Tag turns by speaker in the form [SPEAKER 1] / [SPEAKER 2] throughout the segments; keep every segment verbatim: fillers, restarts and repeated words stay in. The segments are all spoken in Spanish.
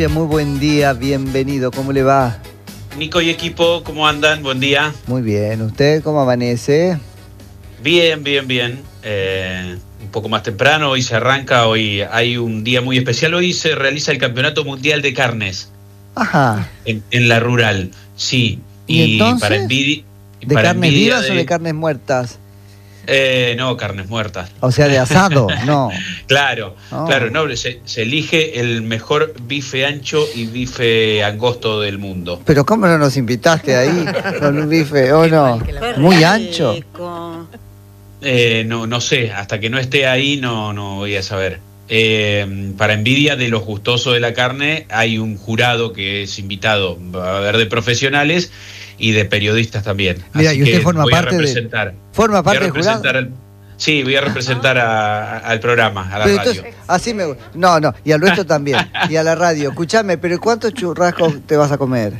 [SPEAKER 1] Muy buen día, bienvenido, ¿cómo le va?
[SPEAKER 2] Nico y equipo, ¿cómo andan? Buen día.
[SPEAKER 1] Muy bien, ¿usted cómo amanece?
[SPEAKER 2] Bien, bien, bien. Eh, un poco más temprano, hoy se arranca, hoy hay un día muy especial. Hoy se realiza el Campeonato Mundial de Carnes.
[SPEAKER 1] Ajá.
[SPEAKER 2] En, en la rural, sí.
[SPEAKER 1] ¿Y, y entonces?
[SPEAKER 2] Para envidia,
[SPEAKER 1] ¿De
[SPEAKER 2] para
[SPEAKER 1] carnes
[SPEAKER 2] envidia
[SPEAKER 1] vivas
[SPEAKER 2] de...
[SPEAKER 1] o de carnes muertas?
[SPEAKER 2] Eh, no, carnes muertas.
[SPEAKER 1] O sea, de asado, no.
[SPEAKER 2] Claro,
[SPEAKER 1] oh.
[SPEAKER 2] claro, no, se, se elige el mejor bife ancho y bife angosto del mundo.
[SPEAKER 1] Pero ¿cómo no nos invitaste ahí con un bife, o no? Muy ancho.
[SPEAKER 2] Eh, no, no sé, hasta que no esté ahí no, no voy a saber. Eh, para envidia de los gustosos de la carne, hay un jurado que es invitado, va a haber de profesionales y de periodistas también.
[SPEAKER 1] Mira,
[SPEAKER 2] Así
[SPEAKER 1] y usted
[SPEAKER 2] que
[SPEAKER 1] forma
[SPEAKER 2] voy
[SPEAKER 1] parte
[SPEAKER 2] a representar,
[SPEAKER 1] de... ¿Forma parte del jurado?
[SPEAKER 2] Al, sí, voy a representar a, a, al programa, a la
[SPEAKER 1] pero
[SPEAKER 2] radio.
[SPEAKER 1] Entonces, así me... No, no, y al resto también, y a la radio. Escuchame, pero ¿cuántos churrascos te vas a comer?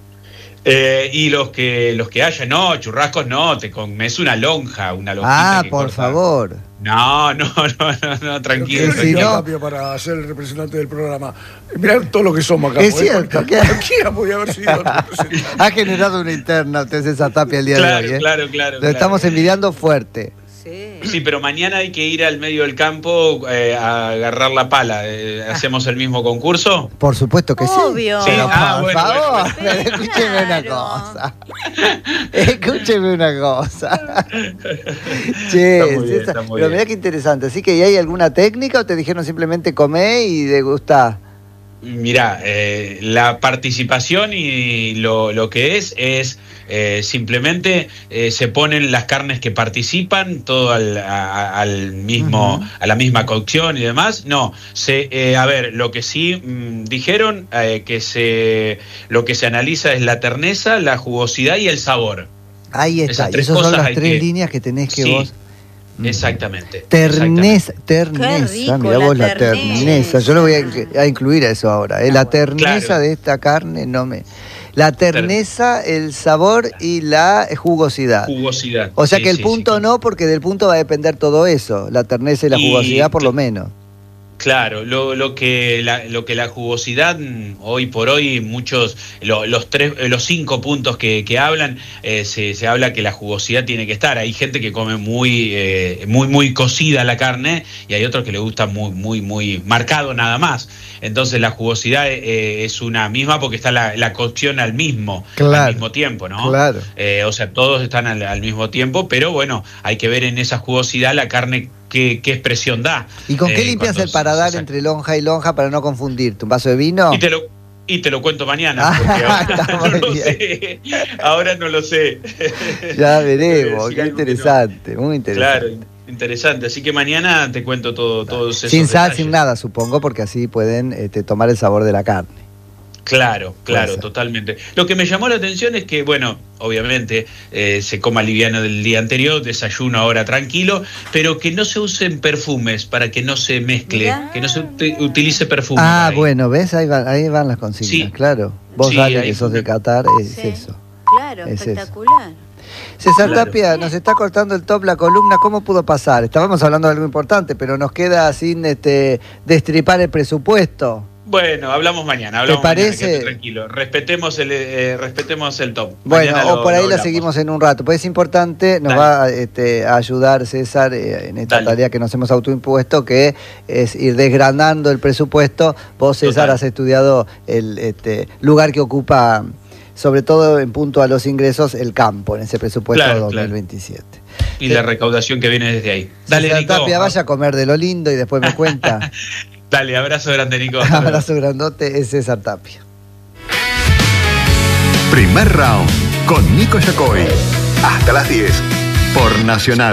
[SPEAKER 2] Eh, y los que los que haya, no, churrascos no, te comes una lonja, una lonjita.
[SPEAKER 1] Ah,
[SPEAKER 2] que
[SPEAKER 1] por
[SPEAKER 2] corta.
[SPEAKER 1] favor.
[SPEAKER 2] No, no, no, no, no tranquilo.
[SPEAKER 3] Si
[SPEAKER 2] tranquilo.
[SPEAKER 3] no, para ser el representante del programa. Mirá todo lo que somos acá.
[SPEAKER 1] Es cierto. Que...
[SPEAKER 3] Cualquiera podía haber sido el representante.
[SPEAKER 1] Ha generado una interna usted, César Tapia, el día
[SPEAKER 2] claro,
[SPEAKER 1] de hoy. ¿eh?
[SPEAKER 2] Claro, claro,
[SPEAKER 1] Lo
[SPEAKER 2] claro.
[SPEAKER 1] estamos envidiando fuerte.
[SPEAKER 2] Sí. Sí, pero mañana hay que ir al medio del campo eh, a agarrar la pala. Eh, ¿Hacemos el mismo concurso?
[SPEAKER 1] Por supuesto que
[SPEAKER 4] Obvio.
[SPEAKER 1] sí. Pero,
[SPEAKER 2] sí. Ah,
[SPEAKER 1] por
[SPEAKER 2] bueno,
[SPEAKER 1] favor,
[SPEAKER 2] bueno.
[SPEAKER 1] escúcheme una cosa. Escúcheme una cosa. Che,
[SPEAKER 2] Está muy bien,
[SPEAKER 1] César,
[SPEAKER 2] está muy
[SPEAKER 1] pero
[SPEAKER 2] bien.
[SPEAKER 1] mirá qué interesante. ¿Así que ¿y hay alguna técnica o te dijeron simplemente comé y degustá?
[SPEAKER 2] Mirá, eh, la participación y lo, lo que es, es eh, simplemente eh, se ponen las carnes que participan, todo al, a, al mismo, uh-huh. a la misma cocción y demás. No, se, eh, a ver, lo que sí mmm, dijeron, eh, que se, lo que se analiza es la terneza, la jugosidad y el sabor.
[SPEAKER 1] Ahí está, y esas son las tres que... líneas que tenés que
[SPEAKER 2] sí.
[SPEAKER 1] vos...
[SPEAKER 2] Exactamente.
[SPEAKER 1] Terneza, terneza, mirá vos la terneza. Yo lo voy a, a incluir a eso ahora. ¿eh? La terneza claro. de esta carne no me. La terneza, el sabor y la jugosidad.
[SPEAKER 2] Jugosidad.
[SPEAKER 1] O sea
[SPEAKER 2] sí,
[SPEAKER 1] que el
[SPEAKER 2] sí,
[SPEAKER 1] punto
[SPEAKER 2] sí.
[SPEAKER 1] no, porque del punto va a depender todo eso. La terneza y la jugosidad, y, por lo menos.
[SPEAKER 2] Claro, lo, lo que la, lo que la jugosidad hoy por hoy muchos lo, los tres los cinco puntos que, que hablan eh, se, se habla que la jugosidad tiene que estar. Hay gente que come muy eh, muy muy cocida la carne y hay otros que le gusta muy muy muy marcado nada más. Entonces la jugosidad eh, es una misma porque está la, la cocción al mismo claro, al mismo tiempo, ¿no?
[SPEAKER 1] Claro.
[SPEAKER 2] Eh, o sea, todos están al, al mismo tiempo, pero bueno, hay que ver en esa jugosidad la carne qué, qué expresión da.
[SPEAKER 1] ¿Y con qué
[SPEAKER 2] eh,
[SPEAKER 1] limpias el paladar se, entre lonja y lonja para no confundirte? ¿Un vaso de vino?
[SPEAKER 2] Y te lo, y te lo cuento mañana, porque ahora no lo sé. Ahora no lo sé.
[SPEAKER 1] Ya veremos, qué interesante, no. muy interesante.
[SPEAKER 2] Claro, interesante. Así que mañana te cuento todo, todos esos
[SPEAKER 1] sin sal,
[SPEAKER 2] detalles.
[SPEAKER 1] sin nada, supongo, porque así pueden este, tomar el sabor de la carne.
[SPEAKER 2] Claro, claro, totalmente. Lo que me llamó la atención es que, bueno, obviamente eh, se coma liviano del día anterior, desayuno ahora tranquilo, pero que no se usen perfumes para que no se mezcle, Mirá. que no se ut- utilice perfume.
[SPEAKER 1] Ah, bueno, ¿ves? Ahí van, ahí van las consignas, sí. claro. Vos, sí, Dalia, que sos de Qatar, es sí. eso.
[SPEAKER 4] Claro,
[SPEAKER 1] es
[SPEAKER 4] espectacular.
[SPEAKER 1] Eso. César
[SPEAKER 2] claro.
[SPEAKER 1] Tapia, nos está cortando el top la columna, ¿cómo pudo pasar? Estábamos hablando de algo importante, pero nos queda sin este, destripar el presupuesto.
[SPEAKER 2] Bueno, hablamos mañana, hablamos
[SPEAKER 1] ¿Te parece?
[SPEAKER 2] Mañana, tranquilo. Respetemos el, eh, respetemos el top.
[SPEAKER 1] Bueno,
[SPEAKER 2] mañana
[SPEAKER 1] o
[SPEAKER 2] lo,
[SPEAKER 1] por ahí
[SPEAKER 2] lo
[SPEAKER 1] la seguimos en un rato. Pues es importante, nos Dale. va este, a ayudar César eh, en esta Dale. tarea que nos hemos autoimpuesto, que es ir desgranando el presupuesto. Vos, César, Total. has estudiado el este, lugar que ocupa, sobre todo en punto a los ingresos, el campo en ese presupuesto claro, dos mil veintisiete.
[SPEAKER 2] Claro. Y sí. la recaudación que viene desde ahí.
[SPEAKER 1] Dale, César Nico. Tapia, vaya a comer de lo lindo y después me cuenta.
[SPEAKER 2] Dale, abrazo grande, Nico.
[SPEAKER 1] Abrazo grandote, es César Tapia.
[SPEAKER 5] Primer round con Nico Yacoy. Hasta las diez por Nacional.